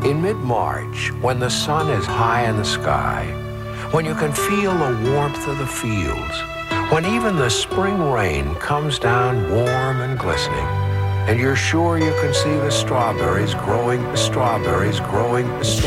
In mid-March, when the sun is high in the sky, when you can feel the warmth of the fields, when even the spring rain comes down warm and glistening, and you're sure you can see the strawberries growing,